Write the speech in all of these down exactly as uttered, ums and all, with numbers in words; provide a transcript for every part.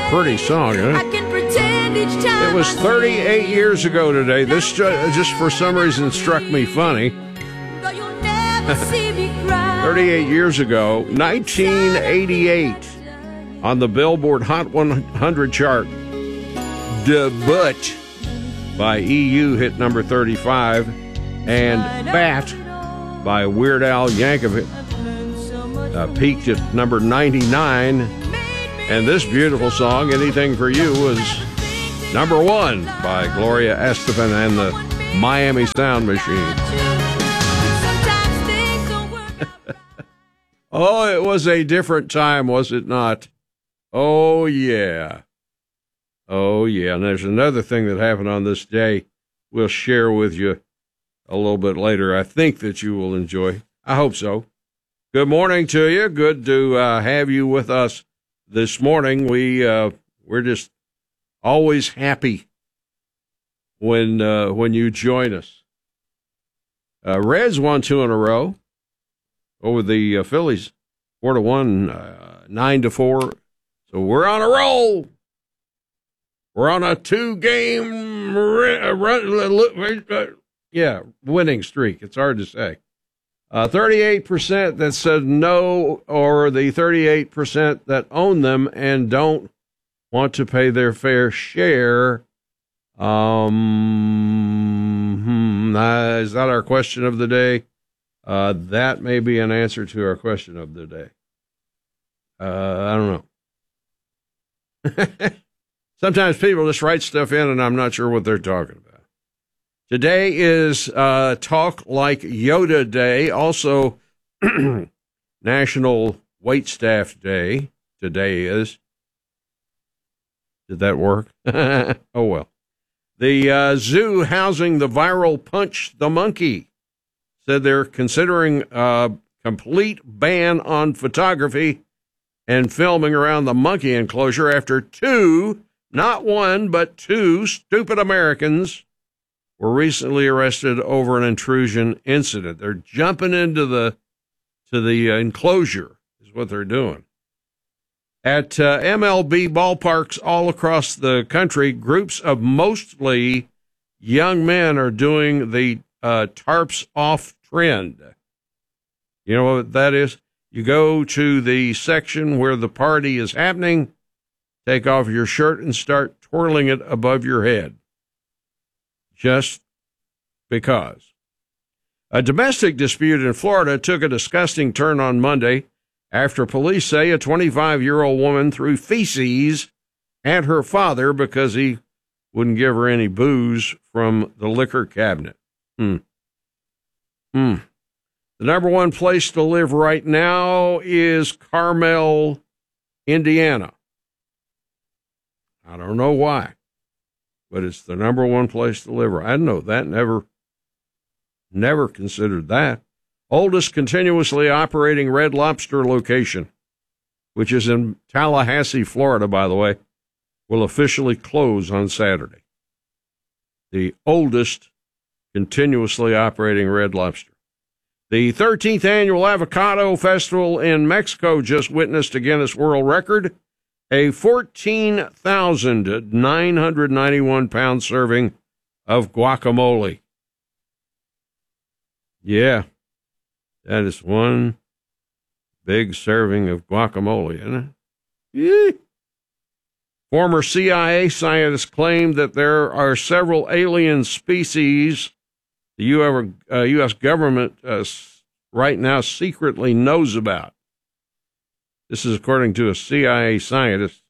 pretty song, huh? I can pretend each time It was I thirty-eight see years ago today. This ju- just for some reason struck me funny. though you'll never see me cry. thirty-eight years ago, nineteen eighty-eight, on the Billboard Hot one hundred chart, Debut by E U hit number thirty-five, and Bat by Weird Al Yankovic uh, peaked at number ninety-nine, and this beautiful song, Anything for You, was number one by Gloria Estefan and the Miami Sound Machine. Oh, it was a different time, was it not? Oh, yeah. Oh, yeah. And there's another thing that happened on this day we'll share with you a little bit later. I think that you will enjoy. I hope so. Good morning to you. Good to uh, have you with us this morning. We, uh, we're just always happy when, uh, when you join us. Uh, Reds won two in a row over the uh, Phillies, four to one, uh, nine to four. So we're on a roll. We're on a two-game run, uh, yeah, winning streak. It's hard to say. Uh, thirty-eight percent that said no, or the thirty-eight percent that own them and don't want to pay their fair share. Um, hmm, uh, is that our question of the day? Uh, that may be an answer to our question of the day. Uh, I don't know. Sometimes people just write stuff in and I'm not sure what they're talking about. Today is uh, Talk Like Yoda Day, also National Waitstaff Day. Today is. Did that work? Oh, well. The uh, zoo housing the viral Punch the Monkey said they're considering a complete ban on photography and filming around the monkey enclosure after two, not one, but two stupid Americans were recently arrested over an intrusion incident. They're jumping into the to the enclosure is what they're doing. At uh, M L B ballparks all across the country, groups of mostly young men are doing the uh, tarps off trend. You know what that is? You go to the section where the party is happening, take off your shirt and start twirling it above your head. Just because. A domestic dispute in Florida took a disgusting turn on Monday after police say a twenty-five-year-old woman threw feces at her father because he wouldn't give her any booze from the liquor cabinet. Hmm. Hmm. The number one place to live right now is Carmel, Indiana. I don't know why, but it's the number one place to live. I didn't know that. Never, never considered that. Oldest continuously operating Red Lobster location, which is in Tallahassee, Florida, by the way, will officially close on Saturday. The oldest continuously operating Red Lobster. The thirteenth Annual Avocado Festival in Mexico just witnessed a Guinness World Record, a fourteen thousand nine hundred ninety-one pound serving of guacamole. Yeah, that is one big serving of guacamole, isn't it? Yeah. Former C I A scientists claim that there are several alien species the U S government uh, right now secretly knows about. This is according to a C I A scientist.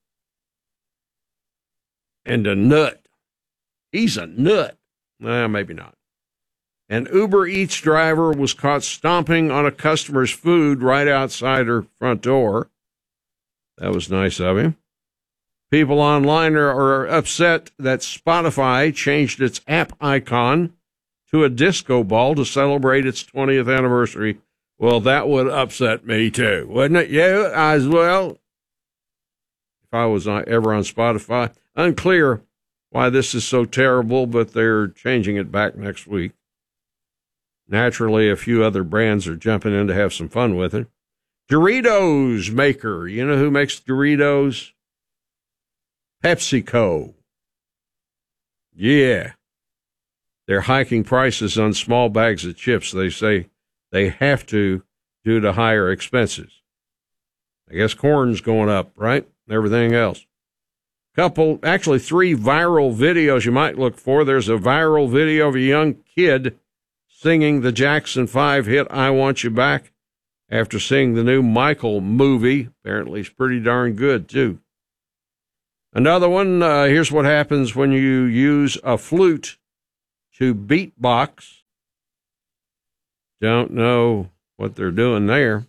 And a nut. He's a nut. Nah, maybe not. An Uber Eats driver was caught stomping on a customer's food right outside her front door. That was nice of him. People online are, are upset that Spotify changed its app icon to a disco ball to celebrate its twentieth anniversary. Well, that would upset me too, wouldn't it? Yeah, as well. If I was ever on Spotify. Unclear why this is so terrible, but they're changing it back next week. Naturally, a few other brands are jumping in to have some fun with it. Doritos maker. You know who makes Doritos? PepsiCo. Yeah. They're hiking prices on small bags of chips. They say they have to due to higher expenses. I guess corn's going up, right? Everything else. Couple, actually three viral videos you might look for. There's a viral video of a young kid singing the Jackson five hit I Want You Back after seeing the new Michael movie. Apparently it's pretty darn good, too. Another one, uh, here's what happens when you use a flute to beatbox. Don't know what they're doing there.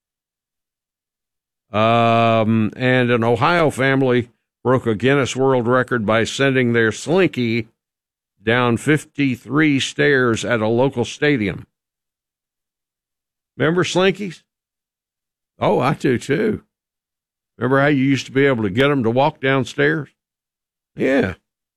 Um, and an Ohio family broke a Guinness World Record by sending their Slinky down fifty-three stairs at a local stadium. Remember Slinkies? Oh, I do too. Remember how you used to be able to get them to walk downstairs? Yeah.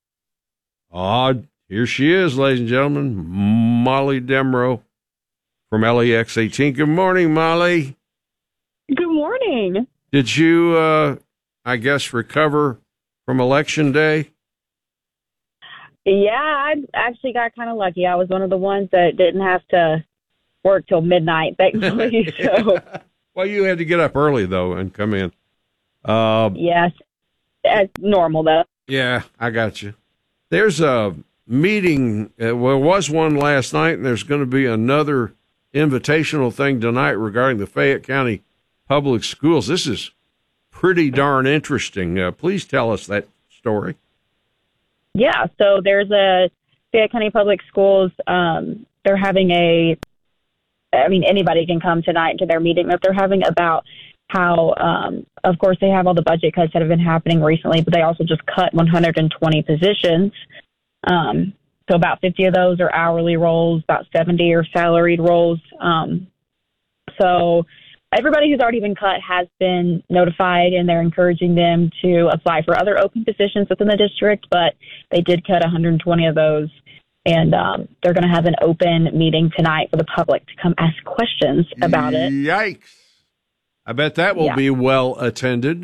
Oh, here she is, ladies and gentlemen, Molly Demro from L E X eighteen. Good morning, Molly. Good morning. Did you, uh, I guess, recover from Election Day? Yeah, I actually got kind of lucky. I was one of the ones that didn't have to work till midnight, thankfully. So, well, you had to get up early, though, and come in. Uh, yes, that's normal, though. Yeah, I got you. There's a meeting, uh, well, there was one last night, and there's going to be another invitational thing tonight regarding the Fayette County Public Schools. This is pretty darn interesting. Uh, please tell us that story. Yeah, so there's a Fayette County Public Schools. Um, they're having a, I mean, anybody can come tonight to their meeting that they're having about how, um, of course, they have all the budget cuts that have been happening recently, but they also just cut one hundred twenty positions. Um, so about fifty of those are hourly roles, about seventy are salaried roles. Um, so everybody who's already been cut has been notified, and they're encouraging them to apply for other open positions within the district, but they did cut one hundred twenty of those, and um, they're going to have an open meeting tonight for the public to come ask questions about it. Yikes. I bet that will yeah. be well attended.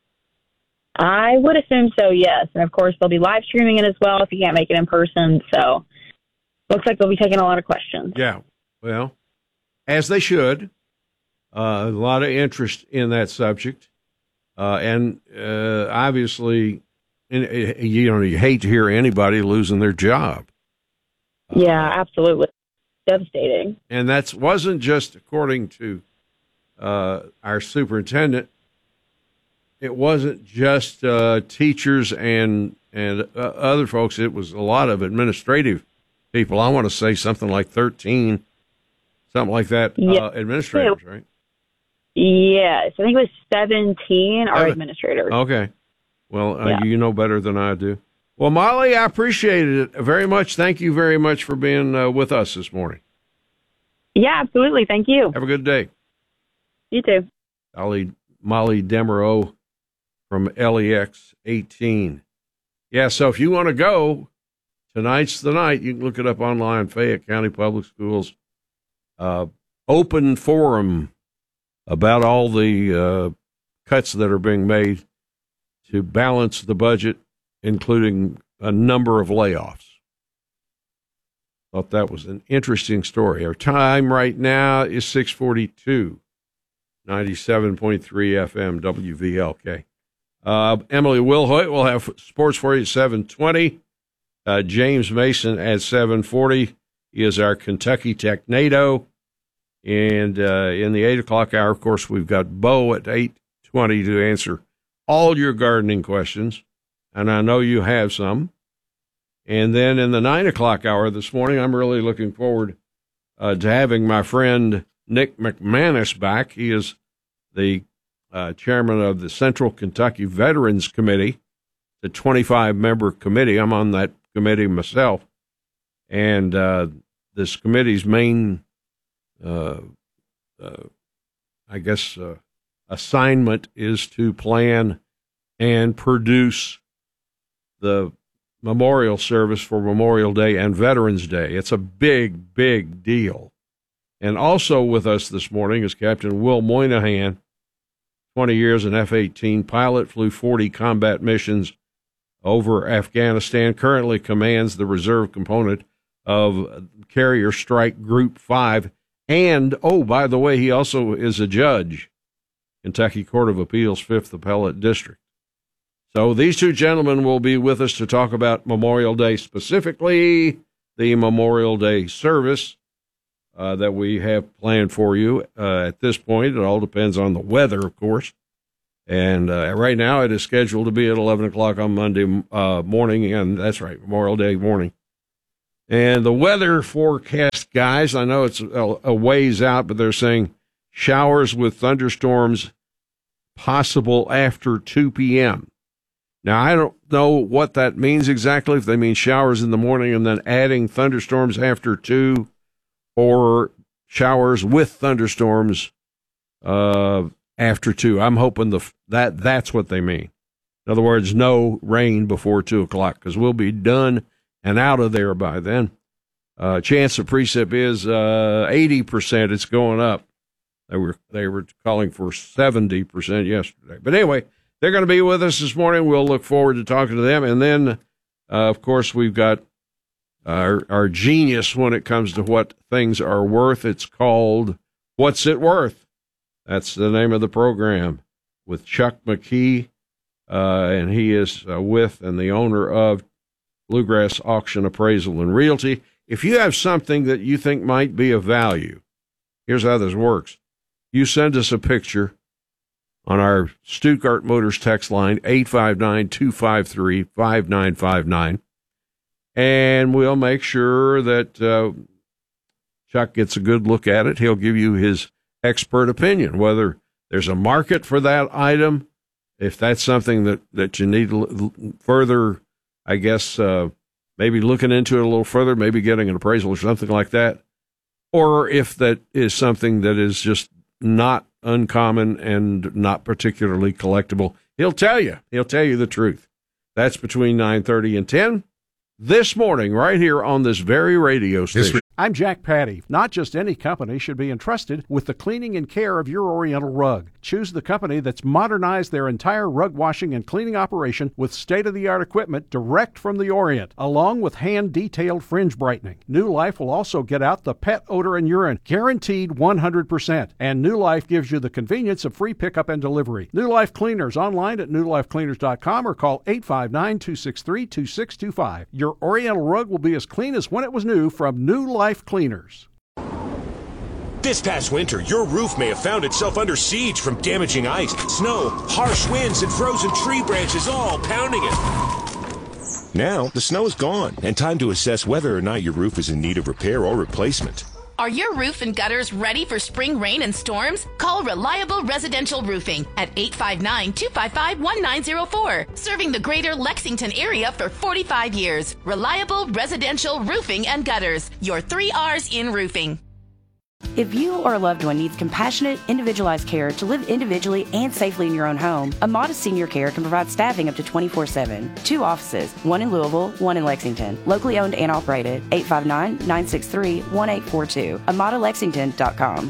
I would assume so, yes. And, of course, they'll be live streaming it as well if you can't make it in person, so looks like they'll be taking a lot of questions. Yeah, well, as they should. Uh, a lot of interest in that subject. Uh, and uh, obviously, in, uh, you know, you hate to hear anybody losing their job. Yeah, absolutely. Devastating. And that wasn't just according to uh, our superintendent. It wasn't just uh, teachers and, and uh, other folks. It was a lot of administrative people. I want to say something like thirteen, something like that, yeah. uh, administrators, right? Yes, I think it was seventeen are Seven. administrators. Okay. Well, uh, Yeah. you know better than I do. Well, Molly, I appreciate it very much. Thank you very much for being uh, with us this morning. Yeah, absolutely. Thank you. Have a good day. You too. Molly, Molly Demero from L E X eighteen. Yeah, so if you want to go, tonight's the night. You can look it up online, Fayette County Public Schools. Uh, open forum about all the uh, cuts that are being made to balance the budget, including a number of layoffs. Thought that was an interesting story. Our time right now is six forty-two, ninety-seven point three F M W V L K. Uh, Emily Wilhoit will have sports for you at seven twenty. Uh, James Mason at seven forty. He is our Kentucky Technado. And uh, in the eight o'clock hour, of course, we've got Bo at eight twenty to answer all your gardening questions, and I know you have some. And then in the nine o'clock hour this morning, I'm really looking forward uh, to having my friend Nick McManus back. He is the uh, chairman of the Central Kentucky Veterans Committee, the twenty-five member committee. I'm on that committee myself. And uh, this committee's main Uh, uh, I guess, uh, assignment is to plan and produce the memorial service for Memorial Day and Veterans Day. It's a big, big deal. And also with us this morning is Captain Will Moynihan, twenty years in F eighteen pilot, flew forty combat missions over Afghanistan, currently commands the reserve component of Carrier Strike Group five. And, oh, by the way, he also is a judge, Kentucky Court of Appeals, fifth Appellate District. So these two gentlemen will be with us to talk about Memorial Day, specifically the Memorial Day service uh, that we have planned for you uh, at this point. It all depends on the weather, of course. And uh, right now it is scheduled to be at eleven o'clock on Monday uh, morning, and that's right, Memorial Day morning. And the weather forecast, guys, I know it's a, a ways out, but they're saying showers with thunderstorms possible after two p.m. Now, I don't know what that means exactly, if they mean showers in the morning and then adding thunderstorms after two, or showers with thunderstorms uh, after two. I'm hoping the that that's what they mean. In other words, no rain before two o'clock, because we'll be done and out of there by then. Uh, chance of precip is uh, eighty percent. It's going up. They were they were calling for seventy percent yesterday. But anyway, they're going to be with us this morning. We'll look forward to talking to them. And then, uh, of course, we've got our, our genius when it comes to what things are worth. It's called What's It Worth? That's the name of the program, with Chuck McKee. Uh, and he is uh, with and the owner of Bluegrass Auction Appraisal and Realty. If you have something that you think might be of value, here's how this works. You send us a picture on our Stuttgart Motors text line, eight five nine, two five three, five nine five nine, and we'll make sure that uh, Chuck gets a good look at it. He'll give you his expert opinion, whether there's a market for that item, if that's something that, that you need further, I guess, uh, maybe looking into it a little further, maybe getting an appraisal or something like that, or if that is something that is just not uncommon and not particularly collectible. He'll tell you. He'll tell you the truth. That's between nine thirty and ten this morning, right here on this very radio station. I'm Jack Patty. Not just any company should be entrusted with the cleaning and care of your Oriental rug. Choose the company that's modernized their entire rug washing and cleaning operation with state-of-the-art equipment direct from the Orient, along with hand-detailed fringe brightening. New Life will also get out the pet odor and urine, guaranteed one hundred percent. And New Life gives you the convenience of free pickup and delivery. New Life Cleaners, online at new life cleaners dot com, or call eight five nine, two six three, two six two five. Your Oriental rug will be as clean as when it was new from New Life Cleaners. This past winter, your roof may have found itself under siege from damaging ice, snow, harsh winds, and frozen tree branches all pounding it. Now, the snow is gone, and time to assess whether or not your roof is in need of repair or replacement. Are your roof and gutters ready for spring rain and storms? Call Reliable Residential Roofing at eight five nine, two five five, one nine zero four. Serving the greater Lexington area for forty-five years. Reliable Residential Roofing and Gutters. Your three R's in roofing. If you or a loved one needs compassionate, individualized care to live individually and safely in your own home, Amada Senior Care can provide staffing up to twenty-four seven. Two offices, one in Louisville, one in Lexington. Locally owned and operated. eight five nine, nine six three, one eight four two. amada lexington dot com.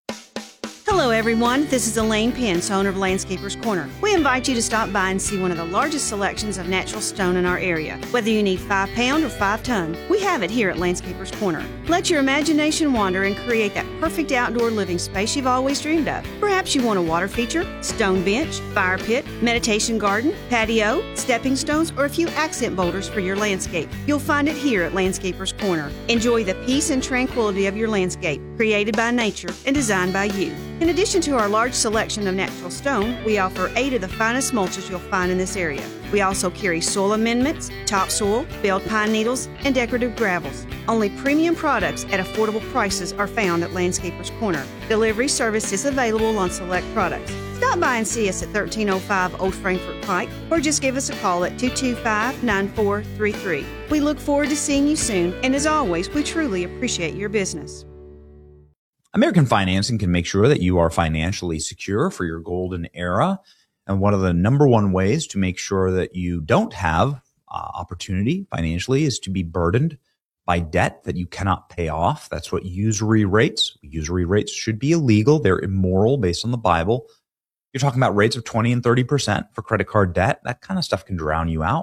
Hello everyone, this is Elaine Pence, owner of Landscapers Corner. We invite you to stop by and see one of the largest selections of natural stone in our area. Whether you need five pound or five ton, we have it here at Landscapers Corner. Let your imagination wander and create that perfect outdoor living space you've always dreamed of. Perhaps you want a water feature, stone bench, fire pit, meditation garden, patio, stepping stones, or a few accent boulders for your landscape. You'll find it here at Landscapers Corner. Enjoy the peace and tranquility of your landscape, created by nature and designed by you. In addition to our large selection of natural stone, we offer eight of the finest mulches you'll find in this area. We also carry soil amendments, topsoil, baled pine needles, and decorative gravels. Only premium products at affordable prices are found at Landscapers Corner. Delivery service is available on select products. Stop by and see us at thirteen oh five Old Frankfort Pike, or just give us a call at two two five, nine four three three. We look forward to seeing you soon, and as always, we truly appreciate your business. American Financing can make sure that you are financially secure for your golden era. And one of the number one ways to make sure that you don't have uh, opportunity financially is to be burdened by debt that you cannot pay off. That's what usury rates. Usury rates should be illegal. They're immoral based on the Bible. You're talking about rates of twenty and thirty percent for credit card debt. That kind of stuff can drown you out.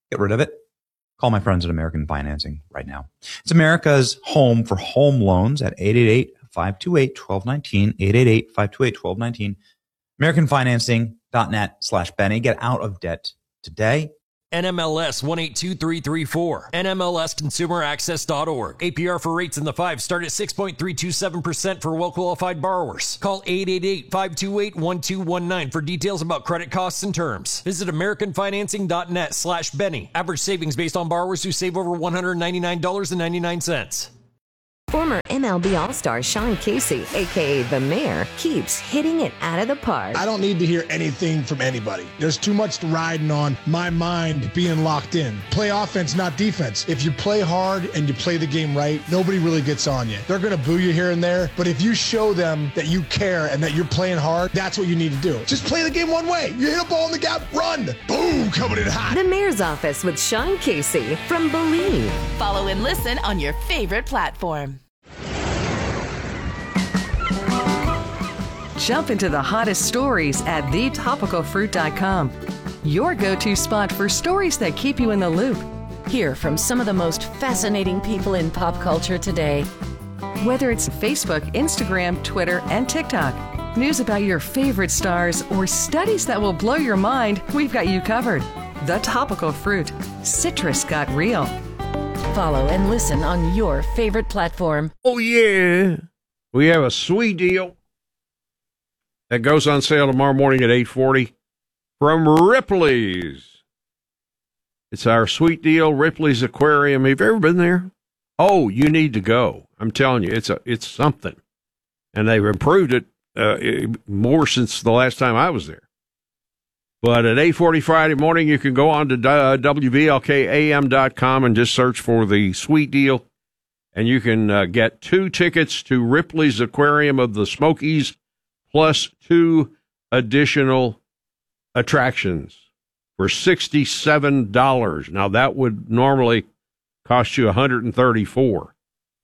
Get rid of it. Call my friends at American Financing right now. It's America's home for home loans at eight eight eight, five two eight, one two one nine, eight eight eight, five two eight, one two one nine, american financing dot net slash Benny. Get out of debt today. N M L S one eight two three three four. N M L S consumer access dot org. A P R for rates in the five start at six point three two seven percent for well-qualified borrowers. Call eight eight eight, five two eight, one two one nine for details about credit costs and terms. Visit american financing dot net slash Benny. Average savings based on borrowers who save over one hundred ninety-nine dollars and ninety-nine cents. Former M L B All-Star Sean Casey, a k a. The Mayor, keeps hitting it out of the park. I don't need to hear anything from anybody. There's too much riding on my mind being locked in. Play offense, not defense. If you play hard and you play the game right, nobody really gets on you. They're going to boo you here and there, but if you show them that you care and that you're playing hard, that's what you need to do. Just play the game one way. You hit a ball in the gap, run. Boom, coming in hot. The Mayor's Office with Sean Casey from Believe. Follow and listen on your favorite platform. Jump into the hottest stories at the topical fruit dot com. Your go-to spot for stories that keep you in the loop. Hear from some of the most fascinating people in pop culture today. Whether it's Facebook, Instagram, Twitter, and TikTok, news about your favorite stars, or studies that will blow your mind, we've got you covered. The Topical Fruit. Citrus got real. Follow and listen on your favorite platform. Oh, yeah. We have a sweet deal that goes on sale tomorrow morning at eight forty from Ripley's. It's our sweet deal, Ripley's Aquarium. Have you ever been there? Oh, you need to go. I'm telling you, it's a it's something. And they've improved it uh, more since the last time I was there. But at eight forty Friday morning, you can go on to uh, W V L K A M dot com and just search for the sweet deal. And you can uh, get two tickets to Ripley's Aquarium of the Smokies, plus two additional attractions for sixty-seven dollars. Now, that would normally cost you one hundred thirty-four dollars.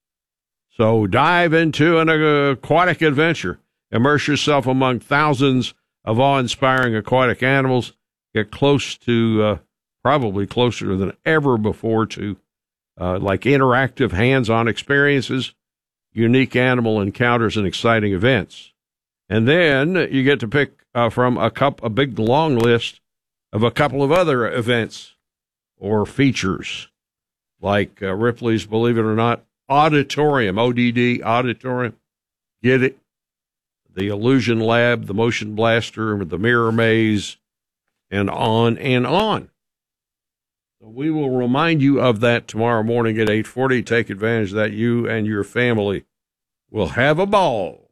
So dive into an aquatic adventure. Immerse yourself among thousands of awe-inspiring aquatic animals. Get close to, uh, probably closer than ever before to, uh, like interactive hands-on experiences, unique animal encounters, and exciting events. And then you get to pick uh, from a cup, a big long list of a couple of other events or features, like uh, Ripley's, believe it or not, Auditorium, O D D, Auditorium. Get it? The Illusion Lab, the Motion Blaster, the Mirror Maze, and on and on. So we will remind you of that tomorrow morning at eight forty. Take advantage of that. You and your family will have a ball.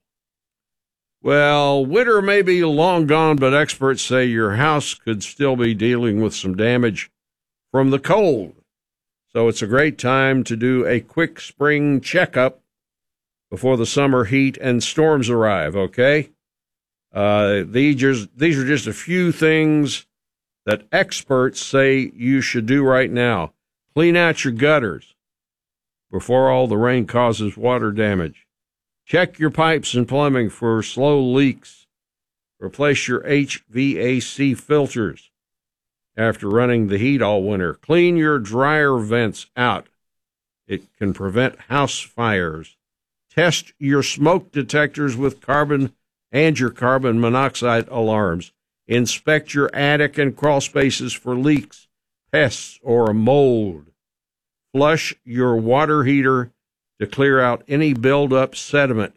Well, winter may be long gone, but experts say your house could still be dealing with some damage from the cold. So it's a great time to do a quick spring checkup before the summer heat and storms arrive, okay? Uh, these, are, these are just a few things that experts say you should do right now. Clean out your gutters before all the rain causes water damage. Check your pipes and plumbing for slow leaks. Replace your H V A C filters after running the heat all winter. Clean your dryer vents out. It can prevent house fires. Test your smoke detectors with carbon and your carbon monoxide alarms. Inspect your attic and crawl spaces for leaks, pests, or mold. Flush your water heater to clear out any buildup sediment.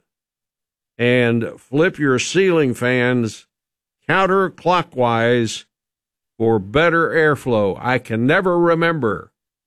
And flip your ceiling fans counterclockwise for better airflow. I can never remember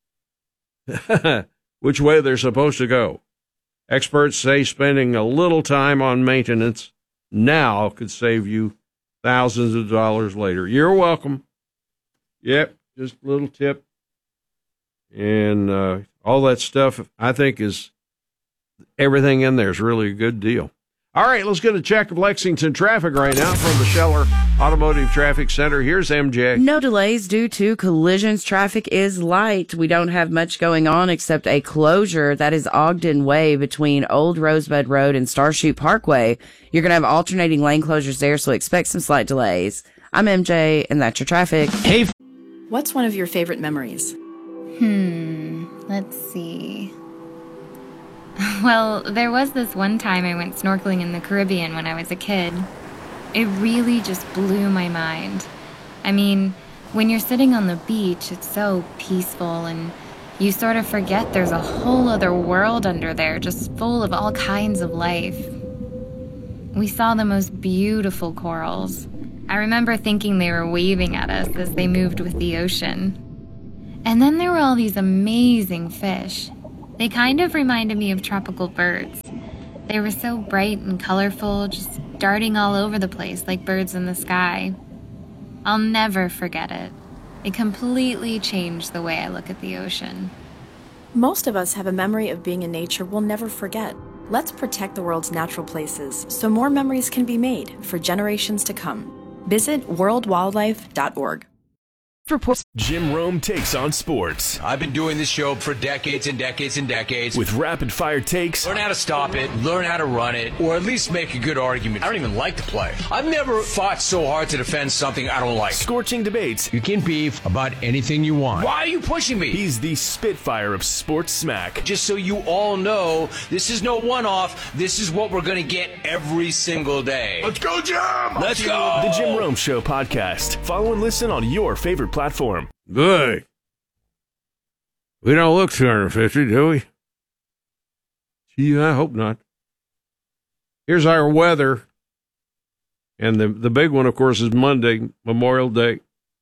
which way they're supposed to go. Experts say spending a little time on maintenance now could save you thousands of dollars later. You're welcome. Yep, just a little tip. And uh, all that stuff, I think, is everything in there is really a good deal. All right, let's get a check of Lexington traffic right now from the Scheller Automotive Traffic Center. Here's M J. No delays due to collisions. Traffic is light. We don't have much going on except a closure. That is Ogden Way between Old Rosebud Road and Starshoot Parkway. You're going to have alternating lane closures there, so expect some slight delays. I'm M J, and that's your traffic. Hey. What's one of your favorite memories? Hmm, let's see. Well, there was this one time I went snorkeling in the Caribbean when I was a kid. It really just blew my mind. I mean, when you're sitting on the beach, it's so peaceful and you sort of forget there's a whole other world under there just full of all kinds of life. We saw the most beautiful corals. I remember thinking they were waving at us as they moved with the ocean. And then there were all these amazing fish. They kind of reminded me of tropical birds. They were so bright and colorful, just darting all over the place like birds in the sky. I'll never forget it. It completely changed the way I look at the ocean. Most of us have a memory of being in nature we'll never forget. Let's protect the world's natural places so more memories can be made for generations to come. Visit world wildlife dot org. Jim Rome takes on sports. I've been doing this show for decades and decades and decades. With rapid fire takes. Learn how to stop it, learn how to run it, or at least make a good argument. I don't even like to play. I've never fought so hard to defend something I don't like. Scorching debates. You can beef about anything you want. Why are you pushing me? He's the Spitfire of sports smack. Just so you all know, this is no one-off. This is what we're going to get every single day. Let's go, Jim! Let's go! The Jim Rome Show podcast. Follow and listen on your favorite platform. Good. We don't look two hundred fifty, do we? Gee, I hope not. Here's our weather. And the, the big one, of course, is Monday, Memorial Day.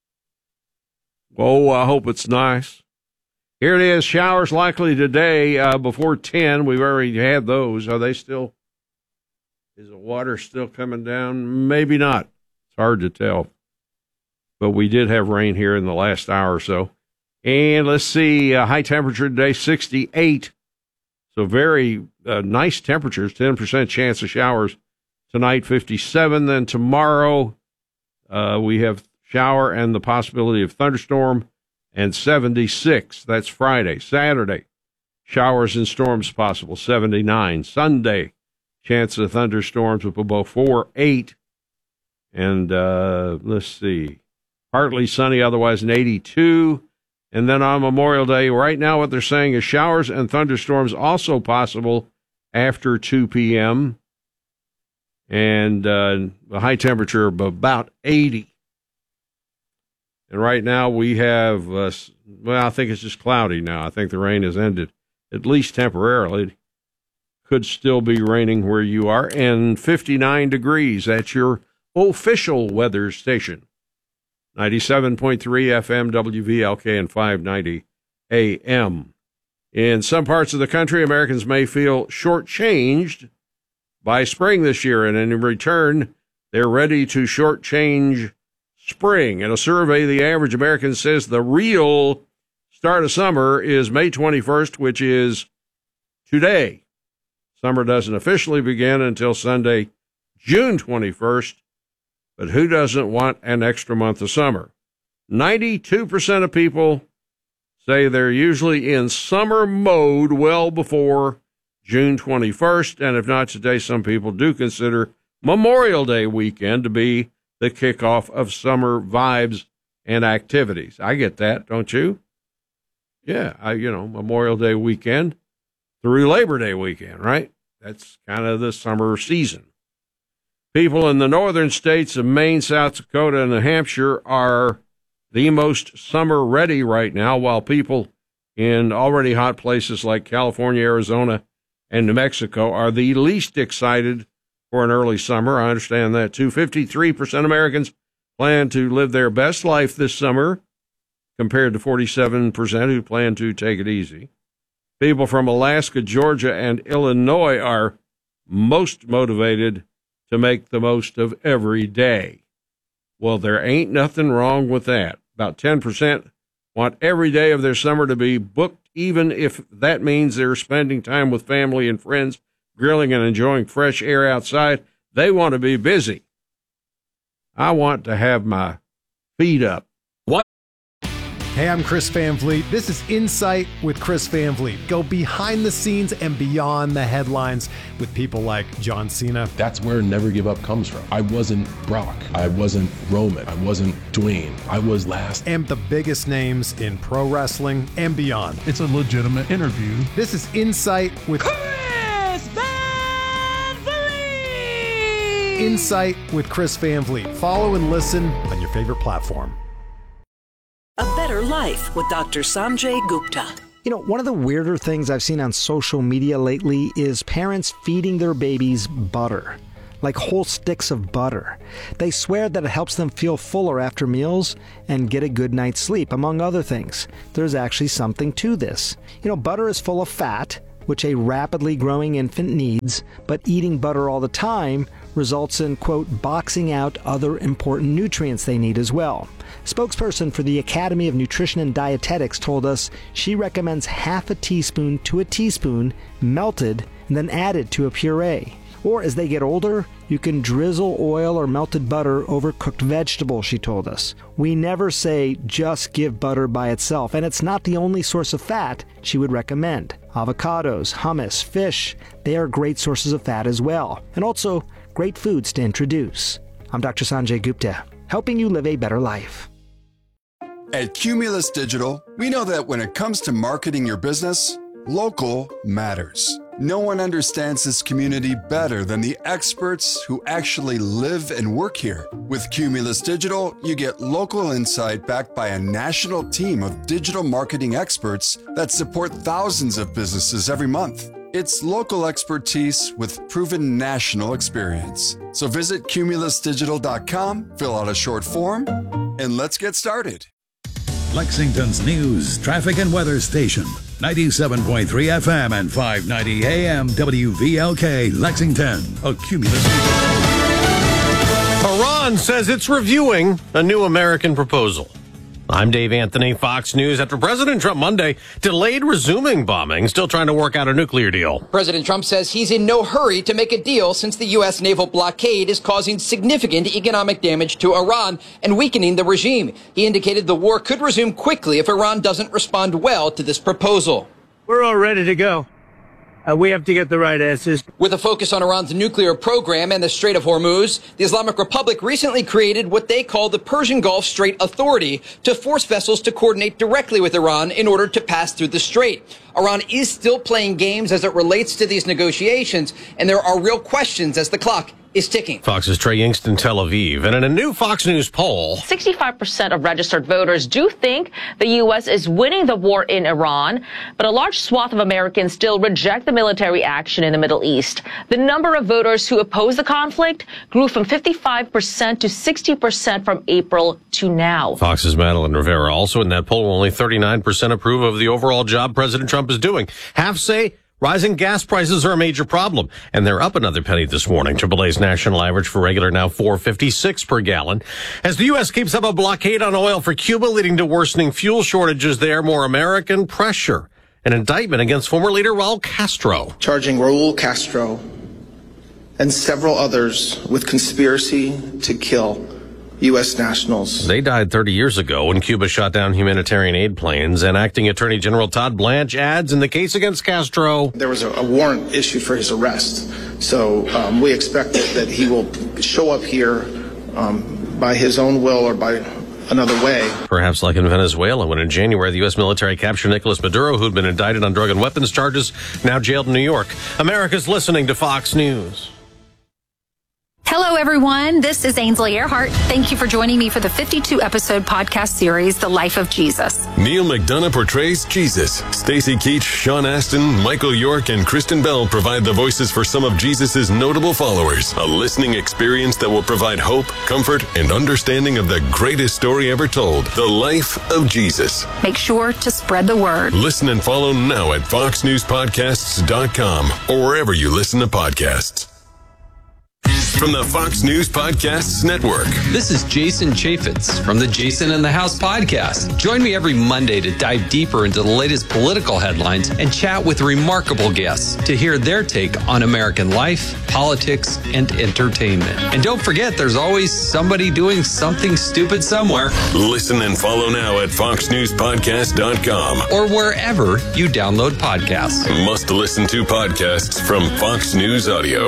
Oh, I hope it's nice. Here it is. Showers likely today uh, before ten. We've already had those. Are they still? Is the water still coming down? Maybe not. It's hard to tell. But we did have rain here in the last hour or so. And let's see, uh, high temperature today, sixty-eight. So very uh, nice temperatures, ten percent chance of showers tonight, fifty-seven. Then tomorrow uh, we have shower and the possibility of thunderstorm, and seventy-six. That's Friday. Saturday, showers and storms possible, seventy-nine. Sunday, chance of thunderstorms up above four, eight. And uh, let's see. Partly sunny, otherwise an eighty-two. And then on Memorial Day, right now what they're saying is showers and thunderstorms also possible after two p.m. And uh, a high temperature of about eighty. And right now we have, uh, well, I think it's just cloudy now. I think the rain has ended, at least temporarily. Could still be raining where you are. And fifty-nine degrees at your official weather station. ninety-seven point three F M W V L K and five ninety A M. In some parts of the country, Americans may feel shortchanged by spring this year, and in return, they're ready to shortchange spring. In a survey, the average American says the real start of summer is May twenty-first, which is today. Summer doesn't officially begin until Sunday, June twenty-first. But who doesn't want an extra month of summer? ninety-two percent of people say they're usually in summer mode well before June twenty-first. And if not today, some people do consider Memorial Day weekend to be the kickoff of summer vibes and activities. I get that, don't you? Yeah, I, you know, Memorial Day weekend through Labor Day weekend, right? That's kind of the summer season. People in the northern states of Maine, South Dakota, and New Hampshire are the most summer ready right now, while people in already hot places like California, Arizona, and New Mexico are the least excited for an early summer. I understand that, too. fifty-three percent of Americans plan to live their best life this summer, compared to forty-seven percent who plan to take it easy. People from Alaska, Georgia, and Illinois are most motivated to make the most of every day. Well, there ain't nothing wrong with that. About ten percent want every day of their summer to be booked, even if that means they're spending time with family and friends, grilling and enjoying fresh air outside. They want to be busy. I want to have my feet up. Hey, I'm Chris Van Vliet. This is Insight with Chris Van Vliet. Go behind the scenes and beyond the headlines with people like John Cena. That's where Never Give Up comes from. I wasn't Brock. I wasn't Roman. I wasn't Dwayne. I was last. And the biggest names in pro wrestling and beyond. It's a legitimate interview. This is Insight with Chris Van Vliet! Insight with Chris Van Vliet. Follow and listen on your favorite platform. A Better Life with Doctor Sanjay Gupta. You know, one of the weirder things I've seen on social media lately is parents feeding their babies butter, like whole sticks of butter. They swear that it helps them feel fuller after meals and get a good night's sleep, among other things. There's actually something to this. You know, butter is full of fat, which a rapidly growing infant needs, but eating butter all the time results in, quote, boxing out other important nutrients they need as well. Spokesperson for the Academy of Nutrition and Dietetics told us she recommends half a teaspoon to a teaspoon melted and then added to a puree. Or as they get older, you can drizzle oil or melted butter over cooked vegetables, she told us. We never say just give butter by itself, and it's not the only source of fat she would recommend. Avocados, hummus, fish, they are great sources of fat as well, and also great foods to introduce. I'm Doctor Sanjay Gupta, helping you live a better life. At Cumulus Digital, we know that when it comes to marketing your business, local matters. No one understands this community better than the experts who actually live and work here. With Cumulus Digital, you get local insight backed by a national team of digital marketing experts that support thousands of businesses every month. It's local expertise with proven national experience. So visit cumulus digital dot com, fill out a short form, and let's get started. Lexington's news, traffic, and weather station. ninety-seven point three F M and five ninety A M W V L K, Lexington. A Cumulus. Iran says it's reviewing a new American proposal. I'm Dave Anthony, Fox News. After President Trump Monday delayed resuming bombing, still trying to work out a nuclear deal. President Trump says he's in no hurry to make a deal since the U S naval blockade is causing significant economic damage to Iran and weakening the regime. He indicated the war could resume quickly if Iran doesn't respond well to this proposal. We're all ready to go. Uh, we have to get the right answers. With a focus on Iran's nuclear program and the Strait of Hormuz, the Islamic Republic recently created what they call the Persian Gulf Strait Authority to force vessels to coordinate directly with Iran in order to pass through the strait. Iran is still playing games as it relates to these negotiations, and there are real questions as the clock is ticking. Fox's Trey Yingst in Tel Aviv. And in a new Fox News poll, sixty-five percent of registered voters do think the U S is winning the war in Iran, but a large swath of Americans still reject the military action in the Middle East. The number of voters who oppose the conflict grew from fifty-five percent to sixty percent from April to now. Fox's Madeline Rivera also in that poll. Only thirty-nine percent approve of the overall job President Trump is doing. Half say rising gas prices are a major problem, and they're up another penny this morning. triple A's national average for regular now four fifty-six per gallon. As the U S keeps up a blockade on oil for Cuba, leading to worsening fuel shortages there, more American pressure. An indictment against former leader Raul Castro. Charging Raul Castro and several others with conspiracy to kill U S nationals. They died thirty years ago when Cuba shot down humanitarian aid planes, and Acting Attorney General Todd Blanche adds in the case against Castro, there was a, a warrant issued for his arrest. So um, we expect that, that he will show up here um, by his own will or by another way. Perhaps like in Venezuela, when in January the U S military captured Nicolas Maduro, who'd been indicted on drug and weapons charges, now jailed in New York. America's listening to Fox News. Hello, everyone. This is Ainsley Earhart. Thank you for joining me for the fifty-two episode podcast series, The Life of Jesus. Neil McDonough portrays Jesus. Stacey Keach, Sean Astin, Michael York, and Kristen Bell provide the voices for some of Jesus' notable followers. A listening experience that will provide hope, comfort, and understanding of the greatest story ever told, The Life of Jesus. Make sure to spread the word. Listen and follow now at fox news podcasts dot com or wherever you listen to podcasts. from the Fox News Podcasts Network. This is Jason Chaffetz from the Jason in the House podcast. Join me every Monday to dive deeper into the latest political headlines and chat with remarkable guests to hear their take on American life, politics, and entertainment. And don't forget, there's always somebody doing something stupid somewhere. Listen and follow now at fox news podcast dot com or wherever you download podcasts. Must listen to podcasts from Fox News Audio.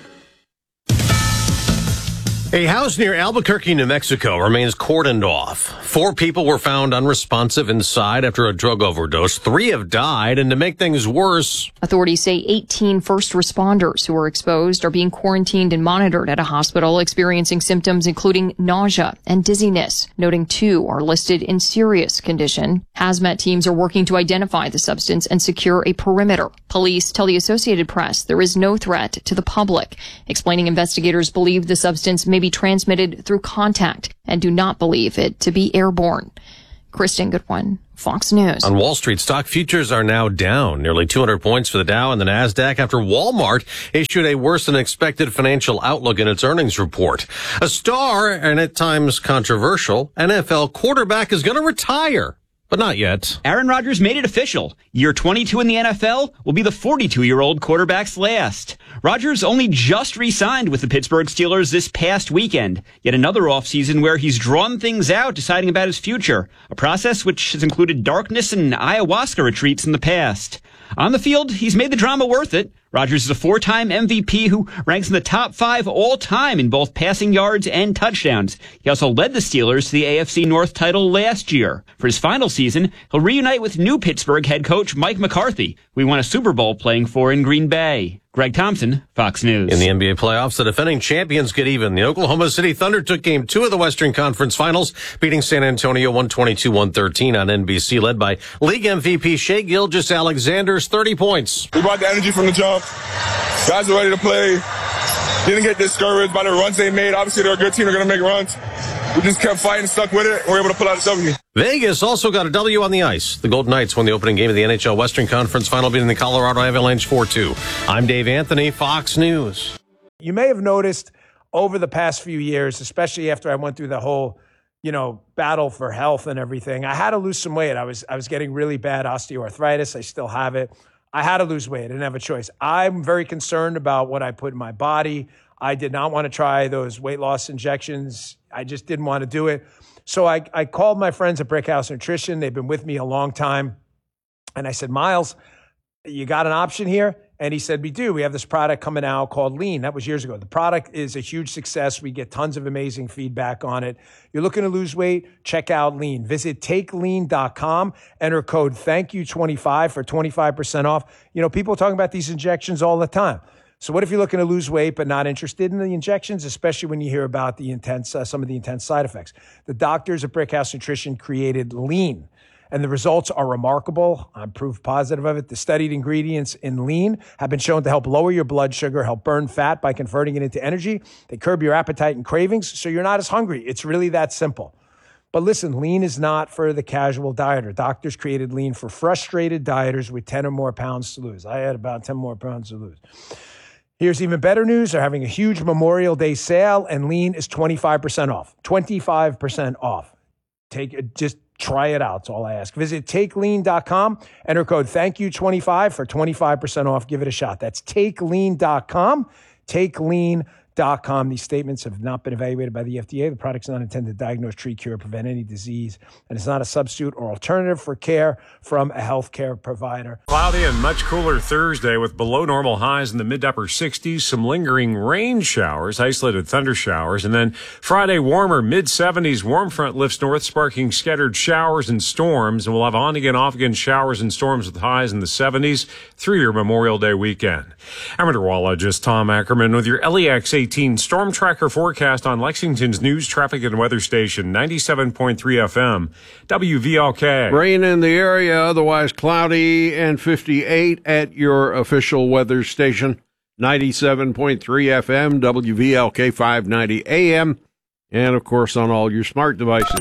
A house near Albuquerque, New Mexico remains cordoned off. Four people were found unresponsive inside after a drug overdose. Three have died, and to make things worse, authorities say eighteen first responders who were exposed are being quarantined and monitored at a hospital experiencing symptoms including nausea and dizziness, noting two are listed in serious condition. Hazmat teams are working to identify the substance and secure a perimeter. Police tell the Associated Press there is no threat to the public, explaining investigators believe the substance may be transmitted through contact and do not believe it to be airborne. Kristen Goodwin, Fox News. On Wall Street, stock futures are now down nearly two hundred points for the Dow and the NASDAQ after Walmart issued a worse than expected financial outlook in its earnings report. A star and at times controversial N F L quarterback is going to retire. But not yet. Aaron Rodgers made it official. Year twenty-two in the N F L will be the forty-two-year-old quarterback's last. Rodgers only just re-signed with the Pittsburgh Steelers this past weekend. Yet another offseason where he's drawn things out, deciding about his future. A process which has included darkness and ayahuasca retreats in the past. On the field, he's made the drama worth it. Rodgers is a four-time M V P who ranks in the top five all-time in both passing yards and touchdowns. He also led the Steelers to the A F C North title last year. For his final season, he'll reunite with new Pittsburgh head coach Mike McCarthy, who he won a Super Bowl playing for in Green Bay. Greg Thompson, Fox News. In the N B A playoffs, the defending champions get even. The Oklahoma City Thunder took game two of the Western Conference Finals, beating San Antonio one twenty-two one thirteen on N B C, led by league M V P Shai Gilgeous-Alexander's thirty points. We brought the energy from the jump. Guys are ready to play. Didn't get discouraged by the runs they made. Obviously, they're a good team. They're going to make runs. We just kept fighting, stuck with it, and we were able to pull out a W. Vegas also got a W on the ice. The Golden Knights won the opening game of the N H L Western Conference Final, beating the Colorado Avalanche four two. I'm Dave Anthony, Fox News. You may have noticed over the past few years, especially after I went through the whole, you know, battle for health and everything, I had to lose some weight. I was I was getting really bad osteoarthritis. I still have it. I had to lose weight. I didn't have a choice. I'm very concerned about what I put in my body. I did not want to try those weight loss injections. I just didn't want to do it. So I, I called my friends at Brickhouse Nutrition. They've been with me a long time. And I said, Miles, you got an option here? And he said, we do. We have this product coming out called Lean. That was years ago. The product is a huge success. We get tons of amazing feedback on it. You're looking to lose weight? Check out Lean. Visit take lean dot com. Enter code thank you twenty-five for twenty-five percent off. You know, people are talking about these injections all the time. So what if you're looking to lose weight but not interested in the injections, especially when you hear about the intense, uh, some of the intense side effects? The doctors at Brickhouse Nutrition created Lean, and the results are remarkable. I'm proof positive of it. The studied ingredients in Lean have been shown to help lower your blood sugar, help burn fat by converting it into energy. They curb your appetite and cravings, so you're not as hungry. It's really that simple. But listen, Lean is not for the casual dieter. Doctors created Lean for frustrated dieters with ten or more pounds to lose. I had about ten more pounds to lose. Here's even better news. They're having a huge Memorial Day sale, and Lean is twenty-five percent off. twenty-five percent off. Take it, just try it out. That's all I ask. Visit take lean dot com. Enter code thank you twenty-five for twenty-five percent off. Give it a shot. That's take lean dot com. take lean dot com. These statements have not been evaluated by the F D A. The product's not intended to diagnose, treat, cure, or prevent any disease, and it's not a substitute or alternative for care from a healthcare provider. Cloudy and much cooler Thursday with below normal highs in the mid to upper sixties, some lingering rain showers, isolated thunder showers, and then Friday warmer mid seventies. Warm front lifts north, sparking scattered showers and storms, and we'll have on again, off again showers and storms with highs in the seventies through your Memorial Day weekend. I'm meteorologist Tom Ackerman with your L E X eighteen Storm Tracker forecast on Lexington's news, traffic, and weather station, ninety-seven point three F M, W V L K. Rain in the area, otherwise cloudy, and fifty-eight at your official weather station, ninety-seven point three F M, W V L K five ninety A M, and, of course, on all your smart devices.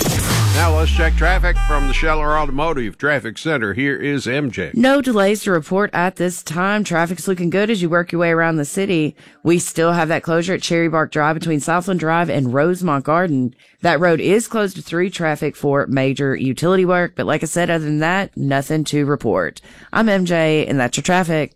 Now let's check traffic from the Scheller Automotive Traffic Center. Here is M J. No delays to report at this time. Traffic's looking good as you work your way around the city. We still have that closure at Cherry Bark Drive between Southland Drive and Rosemont Garden. That road is closed to through traffic for major utility work. But like I said, other than that, nothing to report. I'm M J, and that's your traffic.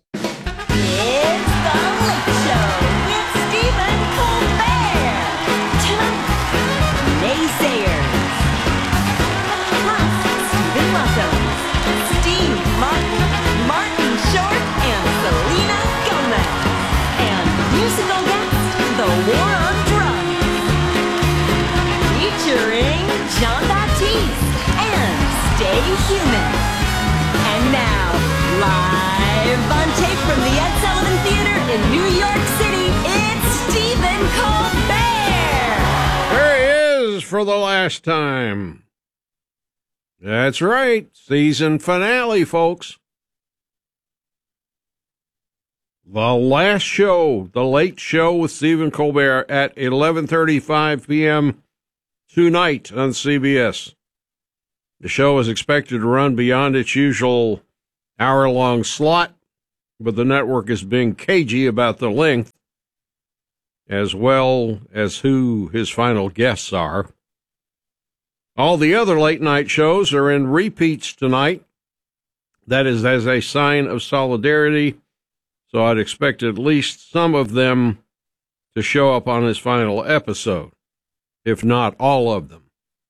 Human. And now, live on tape from the Ed Sullivan Theater in New York City, it's Stephen Colbert. There he is for the last time. That's right, season finale, folks. The last show, the late show with Stephen Colbert at eleven thirty-five p.m. tonight on C B S. The show is expected to run beyond its usual hour-long slot, but the network is being cagey about the length, as well as who his final guests are. All the other late-night shows are in repeats tonight. That is as a sign of solidarity, so I'd expect at least some of them to show up on his final episode, if not all of them.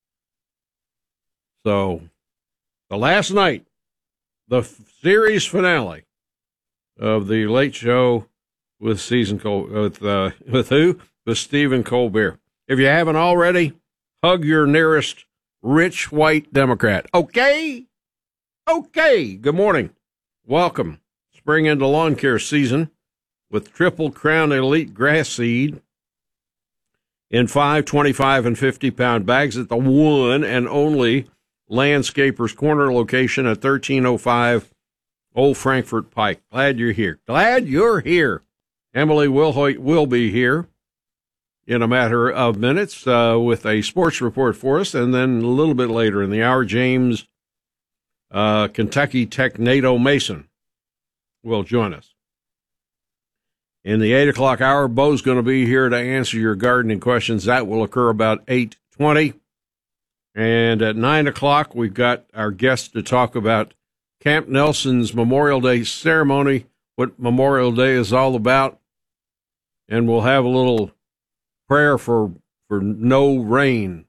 So, the last night, the f- series finale of the Late Show with season Col- with uh, with who? With Stephen Colbert. If you haven't already, hug your nearest rich white Democrat. Okay, okay. Good morning, welcome. Spring into lawn care season with Triple Crown Elite Grass Seed in five, twenty-five, and fifty pound bags at the one and only Landscaper's Corner location at thirteen oh five Old Frankfort Pike. Glad you're here. Glad you're here. Emily Wilhoit will be here in a matter of minutes uh, with a sports report for us, and then a little bit later in the hour, James uh, Kentucky Tech NATO Mason will join us. In the eight o'clock hour, Bo's going to be here to answer your gardening questions. That will occur about eight twenty. And at nine o'clock, we've got our guest to talk about Camp Nelson's Memorial Day ceremony, what Memorial Day is all about. And we'll have a little prayer for, for no rain.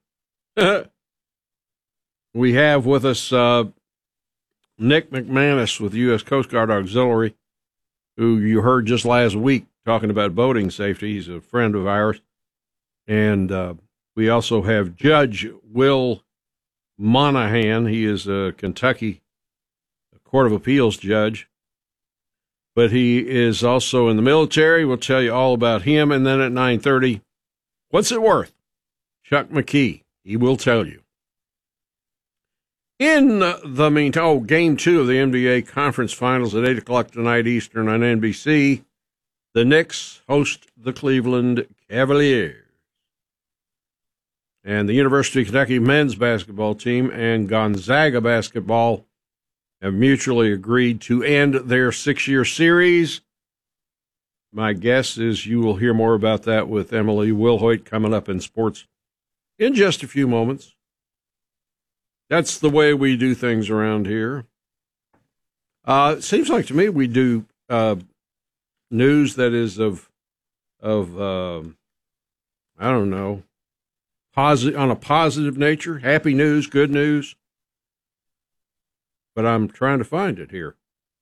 We have with us uh, Nick McManus with U S Coast Guard Auxiliary, who you heard just last week talking about boating safety. He's a friend of ours. And uh, we also have Judge Will Monahan. He is a Kentucky Court of Appeals judge, but he is also in the military. We'll tell you all about him. And then at nine thirty, what's it worth? Chuck McKee. He will tell you. In the meantime, oh, game two of the N B A Conference Finals at eight o'clock tonight Eastern on N B C. The Knicks host the Cleveland Cavaliers. And the University of Kentucky men's basketball team and Gonzaga basketball have mutually agreed to end their six-year series. My guess is you will hear more about that with Emily Wilhoit coming up in sports in just a few moments. That's the way we do things around here. Uh, it seems like to me we do uh, news that is of, of uh, I don't know, Posit- on a positive nature, happy news, good news. But I'm trying to find it here.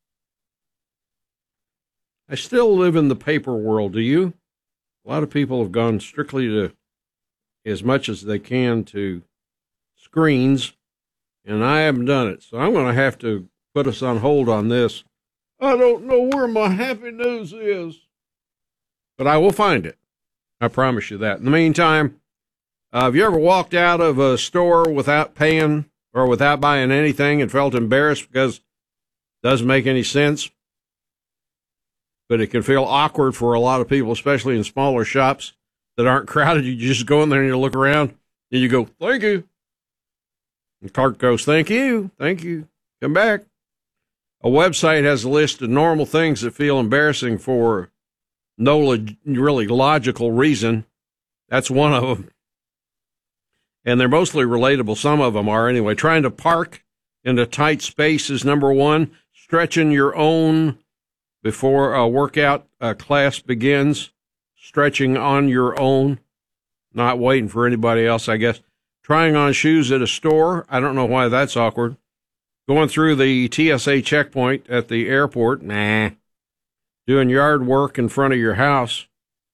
I still live in the paper world, do you? A lot of people have gone strictly to, as much as they can, to screens, and I haven't done it. So I'm going to have to put us on hold on this. I don't know where my happy news is, but I will find it. I promise you that. In the meantime, Uh, have you ever walked out of a store without paying or without buying anything and felt embarrassed because it doesn't make any sense? But it can feel awkward for a lot of people, especially in smaller shops that aren't crowded. You just go in there and you look around and you go, thank you. And Clark goes, thank you, thank you, come back. A website has a list of normal things that feel embarrassing for no log- really logical reason. That's one of them. And they're mostly relatable. Some of them are anyway. Trying to park in a tight space is number one. Stretching your own before a workout uh, class begins. Stretching on your own. Not waiting for anybody else, I guess. Trying on shoes at a store. I don't know why that's awkward. Going through the T S A checkpoint at the airport. Nah. Doing yard work in front of your house.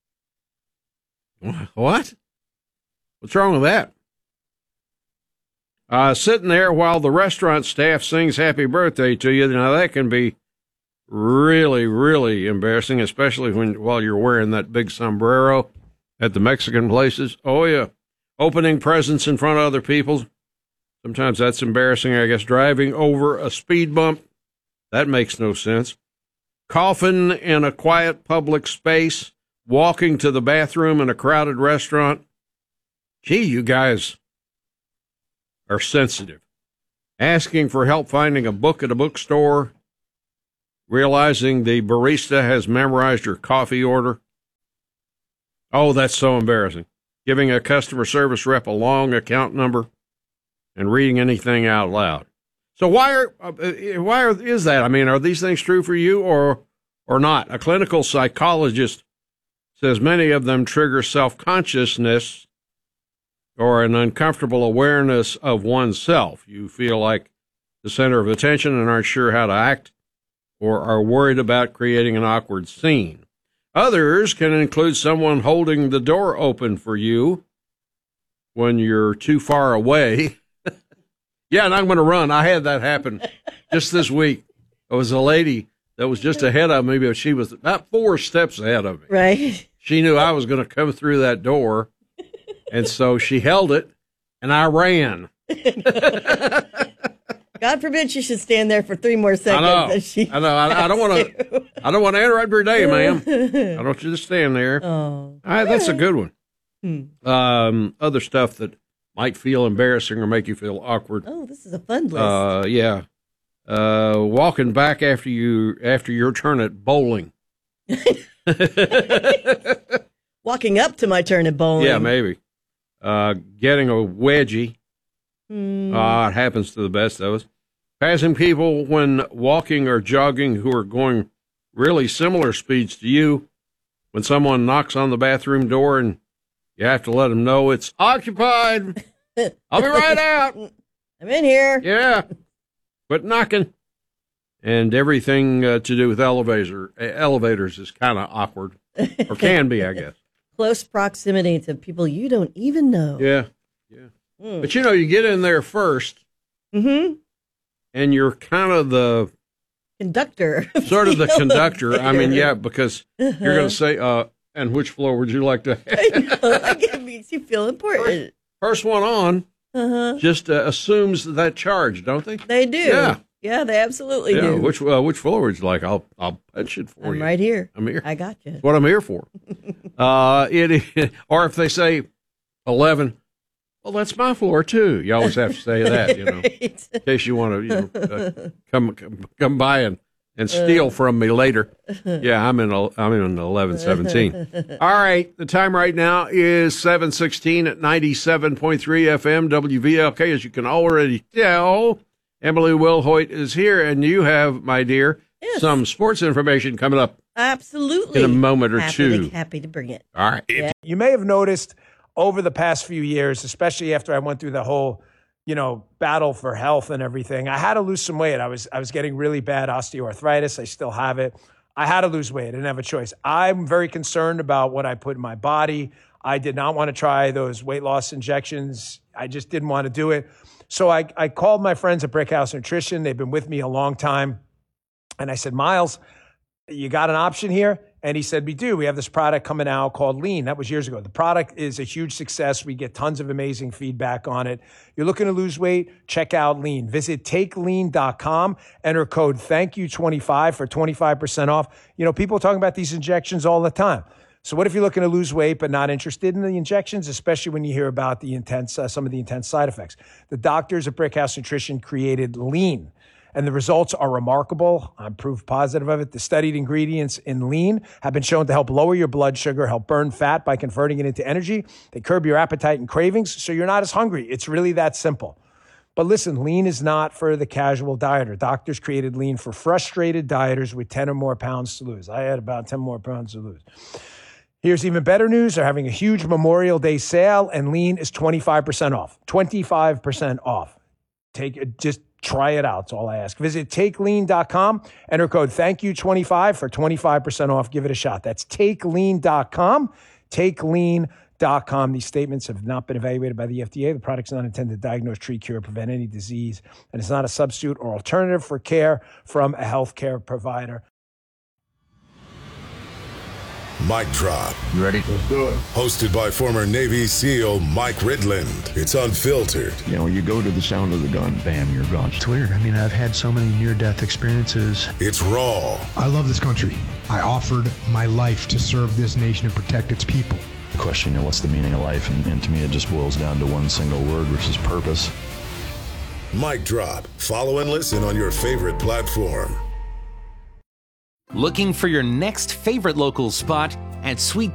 What? What's wrong with that? Uh, sitting there while the restaurant staff sings happy birthday to you. Now, that can be really, really embarrassing, especially when while you're wearing that big sombrero at the Mexican places. Oh, yeah. Opening presents in front of other people. Sometimes that's embarrassing, I guess. Driving over a speed bump. That makes no sense. Coughing in a quiet public space. Walking to the bathroom in a crowded restaurant. Gee, you guys are sensitive. Asking for help finding a book at a bookstore. Realizing the barista has memorized your coffee order. Oh, that's so embarrassing. Giving a customer service rep a long account number and reading anything out loud. So why are uh, why are, is that? I mean, are these things true for you or or not? A clinical psychologist says many of them trigger self-consciousness or an uncomfortable awareness of oneself. You feel like the center of attention and aren't sure how to act or are worried about creating an awkward scene. Others can include someone holding the door open for you when you're too far away. Yeah, and I'm going to run. I had that happen just this week. There was a lady that was just ahead of me, but she was about four steps ahead of me. Right. She knew I was going to come through that door, and so she held it, and I ran. God forbid she should stand there for three more seconds. I know. She I know. I, I don't want to. I don't want to interrupt your day, ma'am. I don't want you to stand there. Oh, all right, that's a good one. Hmm. Um, other stuff that might feel embarrassing or make you feel awkward. Oh, this is a fun list. Uh, yeah. Uh, walking back after you after your turn at bowling. Walking up to my turn at bowling. Yeah, maybe. Uh, getting a wedgie. Hmm. Uh, it happens to the best of us. Passing people when walking or jogging who are going really similar speeds to you. When someone knocks on the bathroom door and you have to let them know it's occupied. I'll be right out. I'm in here. Yeah. Quit knocking. And everything uh, to do with elevator, elevators is kind of awkward. Or can be, I guess. Close proximity to people you don't even know. Yeah. Yeah. Mm. But, you know, you get in there first. Mm-hmm. And you're kind of the conductor. Sort of the conductor. I mean, yeah, because uh-huh. you're going to say, uh, and which floor would you like to have? I know. It makes you feel important. First, first one on uh-huh. just uh, assumes that charge, don't they? They do. Yeah. Yeah, they absolutely yeah. do. Which uh, which floor would you like? I'll I'll punch it for I'm you. right here. I'm here. I got you. That's what I'm here for. uh, it or if they say eleven, well, that's my floor too. You always have to say that, you know, right. In case you want to, you know, uh, come, come come by and, and steal uh, from me later. Yeah, I'm in I'm in eleven seventeen. All right, the time right now is seven sixteen at ninety-seven point three F M W V L K. As you can already tell, Emily Wilhoit is here, and you have, my dear, yes. some sports information coming up. Absolutely. In a moment or happy two. To, happy to bring it. All right. Yeah. You may have noticed over the past few years, especially after I went through the whole, you know, battle for health and everything, I had to lose some weight. I was I was getting really bad osteoarthritis. I still have it. I had to lose weight. I didn't have a choice. I'm very concerned about what I put in my body. I did not want to try those weight loss injections. I just didn't want to do it. So I, I called my friends at Brickhouse Nutrition. They've been with me a long time. And I said, Miles, you got an option here? And he said, we do. We have this product coming out called Lean. That was years ago. The product is a huge success. We get tons of amazing feedback on it. You're looking to lose weight? Check out Lean. Visit take lean dot com. Enter code thank you twenty-five for twenty-five percent off. You know, people are talking about these injections all the time. So what if you're looking to lose weight but not interested in the injections, especially when you hear about the intense, uh, some of the intense side effects? The doctors at Brickhouse Nutrition created Lean, and the results are remarkable. I'm proof positive of it. The studied ingredients in Lean have been shown to help lower your blood sugar, help burn fat by converting it into energy. They curb your appetite and cravings, so you're not as hungry. It's really that simple. But listen, Lean is not for the casual dieter. Doctors created Lean for frustrated dieters with ten or more pounds to lose. I had about ten more pounds to lose. Here's even better news. They're having a huge Memorial Day sale, and Lean is twenty-five percent off. twenty-five percent off. Take it, just try it out. That's all I ask. Visit take lean dot com. Enter code thank you twenty-five for twenty-five percent off. Give it a shot. That's take lean dot com. take lean dot com. These statements have not been evaluated by the F D A. The product's not intended to diagnose, treat, cure, prevent any disease, and it's not a substitute or alternative for care from a healthcare provider. Mic Drop. You ready? Let's do it. Hosted by former Navy SEAL Mike Ridland. It's unfiltered. You know, you go to the sound of the gun, bam, you're gone. It's weird. I mean, I've had so many near-death experiences. It's raw. I love this country. I offered my life to serve this nation and protect its people. Question, you know, what's the meaning of life? And, and to me, it just boils down to one single word, which is purpose. Mic Drop. Follow and listen on your favorite platform. Looking for your next favorite local spot? At Sweet